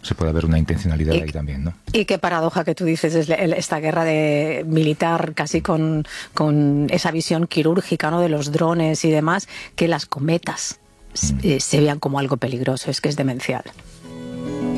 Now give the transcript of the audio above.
se puede ver una intencionalidad ahí también, ¿no? Y qué paradoja que tú dices, esta guerra militar casi con esa visión quirúrgica, ¿no?, de los drones y demás, que las cometas se vean como algo peligroso, es que es demencial.